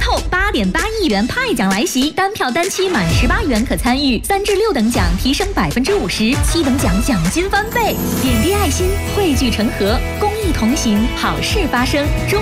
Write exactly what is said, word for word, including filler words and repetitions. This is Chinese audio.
透，八点八亿元派奖来袭，单票单期满十八元可参与，三至六等奖提升百分之五十，七等奖奖金翻倍。点滴爱心，汇聚成河，公益同行，好事发生。中